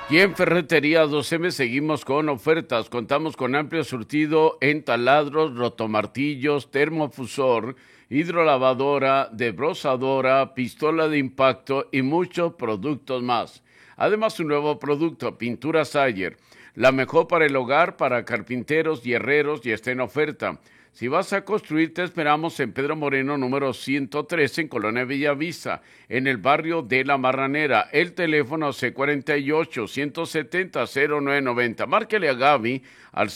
Y en Ferretería 2M seguimos con ofertas. Contamos con amplio surtido en taladros, rotomartillos, termofusor, hidrolavadora, desbrozadora, pistola de impacto y muchos productos más. Además, un nuevo producto, pintura Sayer, la mejor para el hogar, para carpinteros y herreros, y está en oferta. Si vas a construir, te esperamos en Pedro Moreno, número 113, en Colonia Bellavista, en el barrio de La Marranera. El teléfono C48-170-0990. Márquele a Gaby al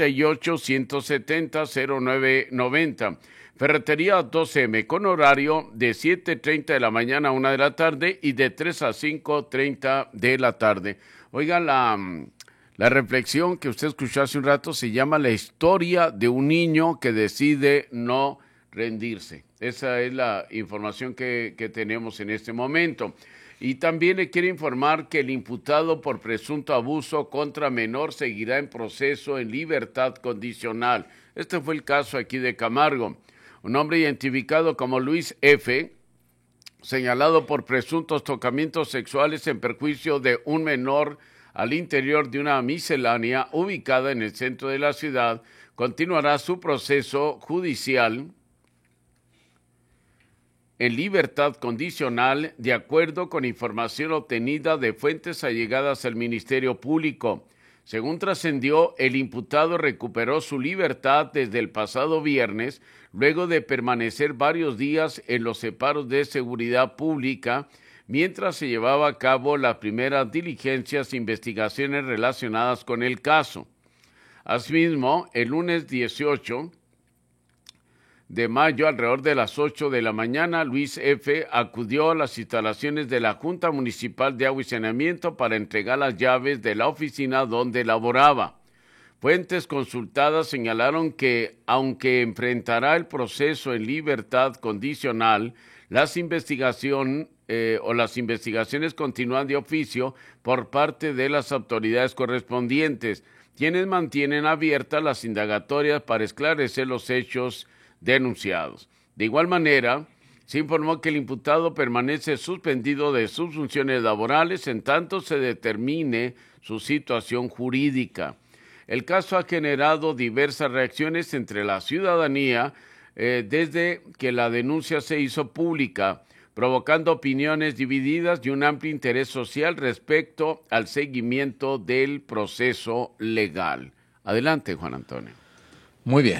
C48-170-0990. Ferretería 2M, con horario de 7:30 de la mañana a 1 de la tarde y de 3 a 5:30 de la tarde. Oiga, la reflexión que usted escuchó hace un rato se llama La historia de un niño que decide no rendirse. Esa es la información que tenemos en este momento. Y también le quiero informar que el imputado por presunto abuso contra menor seguirá en proceso en libertad condicional. Este fue el caso aquí de Camargo. Un hombre identificado como Luis F., señalado por presuntos tocamientos sexuales en perjuicio de un menor al interior de una miscelánea ubicada en el centro de la ciudad, continuará su proceso judicial en libertad condicional, de acuerdo con información obtenida de fuentes allegadas al Ministerio Público. Según trascendió, el imputado recuperó su libertad desde el pasado viernes, luego de permanecer varios días en los separos de seguridad pública, mientras se llevaba a cabo las primeras diligencias e investigaciones relacionadas con el caso. Asimismo, el lunes 18 de mayo, alrededor de las 8 de la mañana, Luis F. acudió a las instalaciones de la Junta Municipal de Agua y Saneamiento para entregar las llaves de la oficina donde laboraba. Fuentes consultadas señalaron que, aunque enfrentará el proceso en libertad condicional, las investigaciones continúan de oficio por parte de las autoridades correspondientes, quienes mantienen abiertas las indagatorias para esclarecer los hechos denunciados. De igual manera, se informó que el imputado permanece suspendido de sus funciones laborales en tanto se determine su situación jurídica. El caso ha generado diversas reacciones entre la ciudadanía desde que la denuncia se hizo pública, provocando opiniones divididas y un amplio interés social respecto al seguimiento del proceso legal. Adelante, Juan Antonio. Muy bien.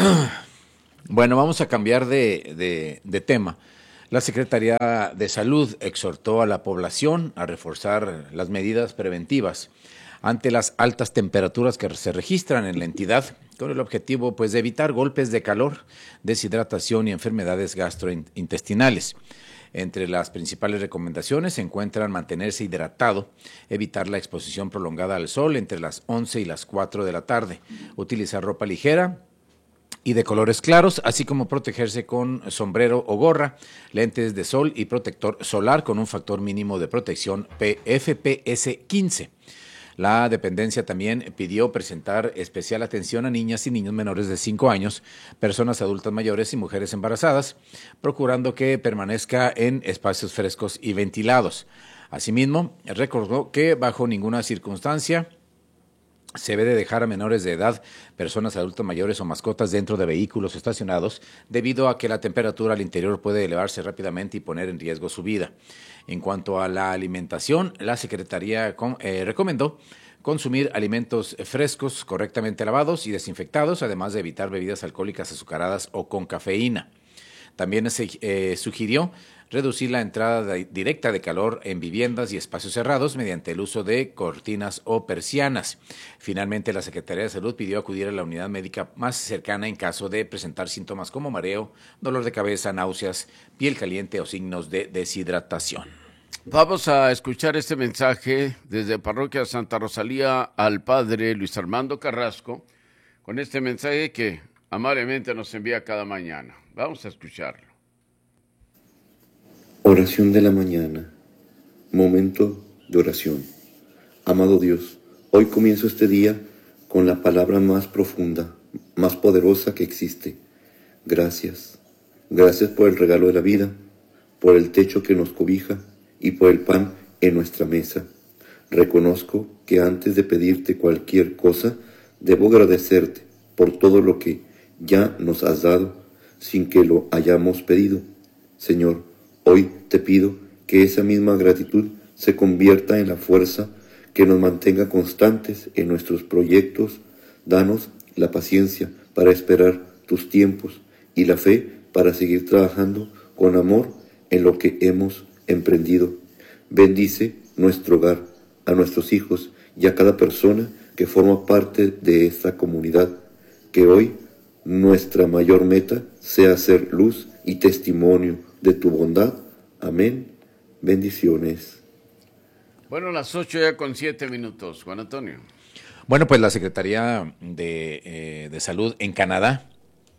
Bueno, vamos a cambiar de tema. La Secretaría de Salud exhortó a la población a reforzar las medidas preventivas ante las altas temperaturas que se registran en la entidad, con el objetivo de evitar golpes de calor, deshidratación y enfermedades gastrointestinales. Entre las principales recomendaciones se encuentran mantenerse hidratado, evitar la exposición prolongada al sol entre las 11 y las 4 de la tarde, utilizar ropa ligera y de colores claros, así como protegerse con sombrero o gorra, lentes de sol y protector solar con un factor mínimo de protección FPS 15. La dependencia también pidió presentar especial atención a niñas y niños menores de 5 años, personas adultas mayores y mujeres embarazadas, procurando que permanezca en espacios frescos y ventilados. Asimismo, recordó que bajo ninguna circunstancia se debe de dejar a menores de edad, personas adultas mayores o mascotas dentro de vehículos estacionados, debido a que la temperatura al interior puede elevarse rápidamente y poner en riesgo su vida. En cuanto a la alimentación, la Secretaría recomendó consumir alimentos frescos, correctamente lavados y desinfectados, además de evitar bebidas alcohólicas azucaradas o con cafeína. También se sugirió reducir la entrada directa de calor en viviendas y espacios cerrados mediante el uso de cortinas o persianas. Finalmente, la Secretaría de Salud pidió acudir a la unidad médica más cercana en caso de presentar síntomas como mareo, dolor de cabeza, náuseas, piel caliente o signos de deshidratación. Vamos a escuchar este mensaje desde Parroquia Santa Rosalía al Padre Luis Armando Carrasco, con este mensaje que amablemente nos envía cada mañana. Vamos a escucharlo. Oración de la mañana, momento de oración. Amado Dios, hoy comienzo este día con la palabra más profunda, más poderosa que existe. Gracias. Gracias por el regalo de la vida, por el techo que nos cobija y por el pan en nuestra mesa. Reconozco que antes de pedirte cualquier cosa, debo agradecerte por todo lo que ya nos has dado sin que lo hayamos pedido. Señor, hoy te pido que esa misma gratitud se convierta en la fuerza que nos mantenga constantes en nuestros proyectos. Danos la paciencia para esperar tus tiempos y la fe para seguir trabajando con amor en lo que hemos emprendido. Bendice nuestro hogar, a nuestros hijos y a cada persona que forma parte de esta comunidad. Que hoy nuestra mayor meta sea ser luz y testimonio de tu bondad. Amén. Bendiciones. Bueno, las 8:07. Juan Antonio. Bueno, pues la Secretaría de Salud en Canadá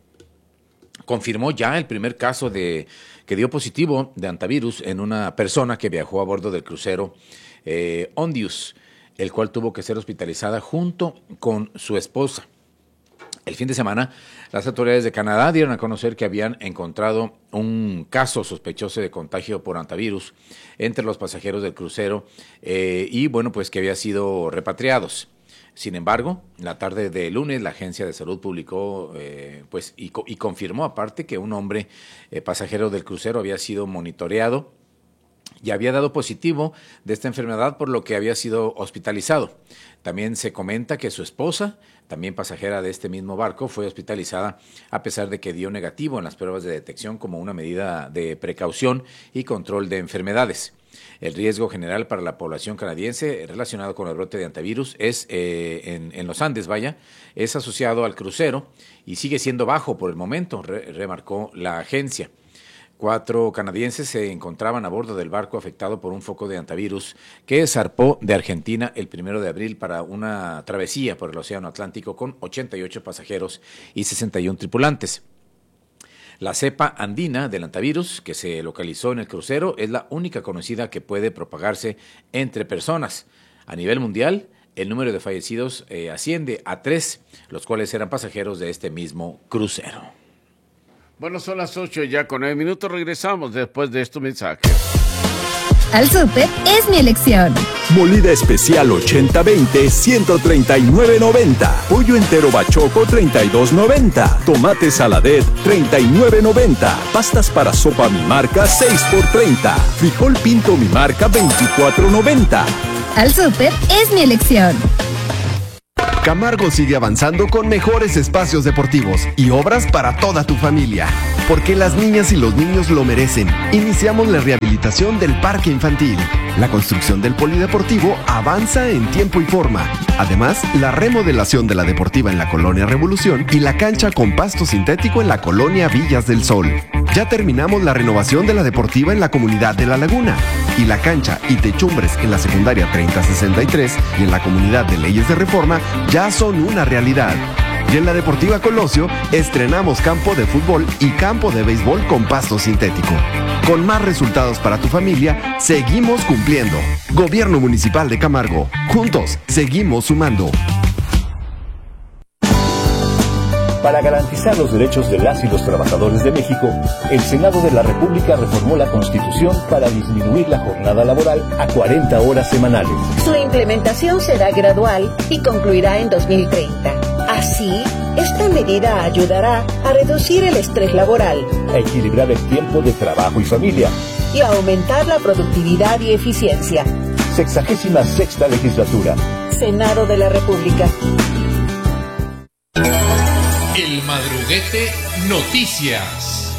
confirmó ya el primer caso que dio positivo de hantavirus en una persona que viajó a bordo del crucero Ondius, el cual tuvo que ser hospitalizada junto con su esposa. El fin de semana, las autoridades de Canadá dieron a conocer que habían encontrado un caso sospechoso de contagio por hantavirus entre los pasajeros del crucero y, bueno, pues que había sido repatriados. Sin embargo, la tarde de lunes, la Agencia de Salud publicó y confirmó aparte que un hombre pasajero del crucero había sido monitoreado y había dado positivo de esta enfermedad, por lo que había sido hospitalizado. También se comenta que su esposa, también pasajera de este mismo barco, fue hospitalizada a pesar de que dio negativo en las pruebas de detección como una medida de precaución y control de enfermedades. El riesgo general para la población canadiense relacionado con el brote de hantavirus es en los Andes, es asociado al crucero y sigue siendo bajo por el momento, remarcó la agencia. 4 canadienses se encontraban a bordo del barco afectado por un foco de hantavirus que zarpó de Argentina el 1 de abril para una travesía por el Océano Atlántico con 88 pasajeros y 61 tripulantes. La cepa andina del hantavirus que se localizó en el crucero es la única conocida que puede propagarse entre personas. A nivel mundial, el número de fallecidos asciende a 3, los cuales eran pasajeros de este mismo crucero. Bueno, son las 8:09. Regresamos después de estos mensajes. Al súper es mi elección. Molida especial 80-20, 139.90. Pollo entero bachoco, 32.90. Tomate saladet, 39.90. Pastas para sopa mi marca, 6 por 30. Frijol pinto mi marca, 24.90. Al súper es mi elección. Camargo sigue avanzando con mejores espacios deportivos y obras para toda tu familia. Porque las niñas y los niños lo merecen. Iniciamos la rehabilitación del parque infantil. La construcción del polideportivo avanza en tiempo y forma. Además, la remodelación de la deportiva en la Colonia Revolución y la cancha con pasto sintético en la Colonia Villas del Sol. Ya terminamos la renovación de la deportiva en la comunidad de La Laguna. Y la cancha y techumbres en la secundaria 3063 y en la comunidad de Leyes de Reforma ya son una realidad. Y en la Deportiva Colosio estrenamos campo de fútbol y campo de béisbol con pasto sintético. Con más resultados para tu familia, seguimos cumpliendo. Gobierno Municipal de Camargo. Juntos, seguimos sumando. Para garantizar los derechos de las y los trabajadores de México, el Senado de la República reformó la Constitución para disminuir la jornada laboral a 40 horas semanales. Su implementación será gradual y concluirá en 2030. Así, esta medida ayudará a reducir el estrés laboral, a equilibrar el tiempo de trabajo y familia y a aumentar la productividad y eficiencia. 66ª legislatura. Senado de la República. El Madruguete Noticias.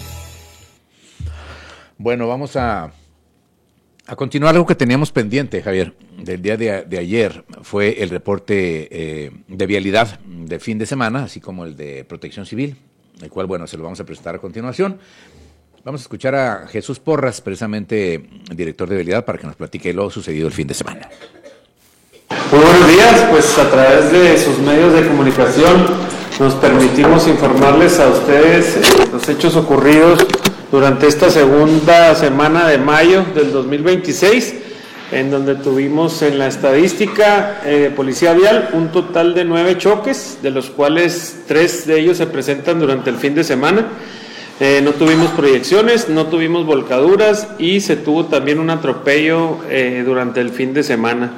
Bueno, vamos a continuar algo que teníamos pendiente, Javier, del día de ayer. Fue el reporte de vialidad de fin de semana, así como el de Protección Civil, el cual, bueno, se lo vamos a presentar a continuación. Vamos a escuchar a Jesús Porras, precisamente director de vialidad, para que nos platique lo sucedido el fin de semana. Muy buenos días, pues a través de sus medios de comunicación nos permitimos informarles a ustedes los hechos ocurridos durante esta segunda semana de mayo del 2026, en donde tuvimos en la estadística de Policía Vial un total de 9 choques, de los cuales 3 de ellos se presentan durante el fin de semana. No tuvimos proyecciones, no tuvimos volcaduras y se tuvo también un atropello durante el fin de semana.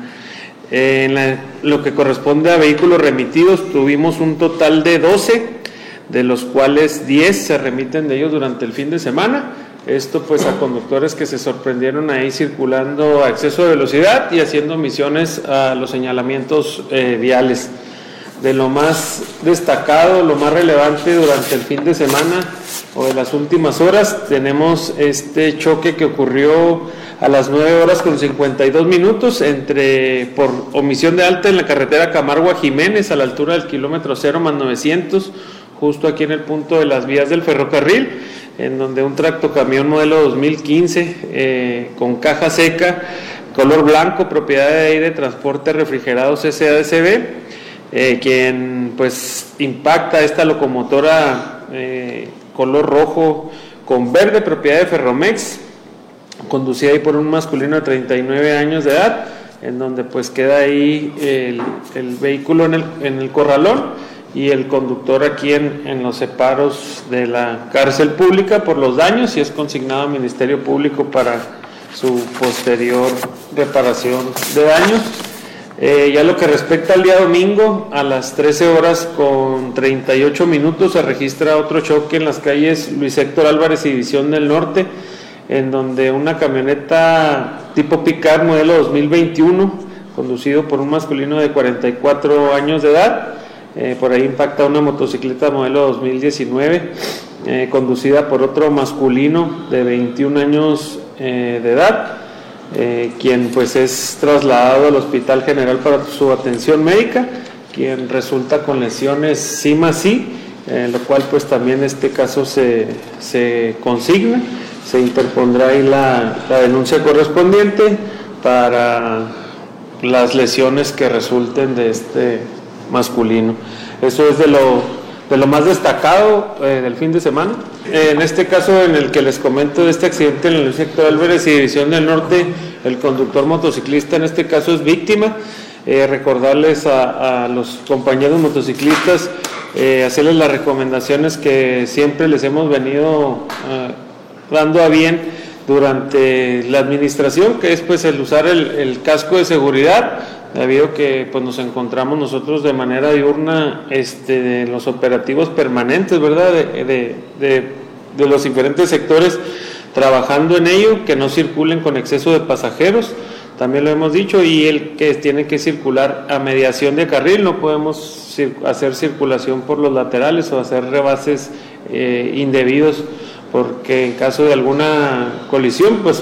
Lo que corresponde a vehículos remitidos, tuvimos un total de 12, de los cuales 10 se remiten de ellos durante el fin de semana. Esto pues a conductores que se sorprendieron ahí circulando a exceso de velocidad y haciendo omisiones a los señalamientos viales. De lo más destacado, lo más relevante durante el fin de semana o de las últimas horas, tenemos este choque que ocurrió a las 9 horas con 52 minutos por omisión de alta en la carretera Camargo a Jiménez, a la altura del kilómetro 0+900, justo aquí en el punto de las vías del ferrocarril, en donde un tractocamión modelo 2015 con caja seca, color blanco, propiedad de Transporte Refrigerados SADCB, quien pues impacta esta locomotora color rojo con verde, propiedad de Ferromex, conducida ahí por un masculino de 39 años de edad, en donde pues queda ahí el vehículo en el corralón y el conductor aquí en los separos de la cárcel pública por los daños, y es consignado al Ministerio Público para su posterior reparación de daños. Ya lo que respecta al día domingo, a las 13 horas con 38 minutos se registra otro choque en las calles Luis Héctor Álvarez y División del Norte, en donde una camioneta tipo pick-up modelo 2021, conducido por un masculino de 44 años de edad, por ahí impacta una motocicleta modelo 2019, conducida por otro masculino de 21 años de edad, quien pues es trasladado al Hospital General para su atención médica, quien resulta con lesiones sí, lo cual pues también este caso se consigna, se interpondrá ahí la denuncia correspondiente para las lesiones que resulten de este masculino. Eso es de lo más destacado del fin de semana. En este caso en el que les comento de este accidente en el sector Álvarez y División del Norte, el conductor motociclista en este caso es víctima. Recordarles a los compañeros motociclistas, hacerles las recomendaciones que siempre les hemos venido dando a bien durante la administración, que es pues el usar el casco de seguridad, debido que pues nos encontramos nosotros de manera diurna en los operativos permanentes, ¿verdad?, de los diferentes sectores, trabajando en ello, que no circulen con exceso de pasajeros, también lo hemos dicho, y el que tiene que circular a mediación de carril, no podemos hacer circulación por los laterales o hacer rebases indebidos, porque en caso de alguna colisión pues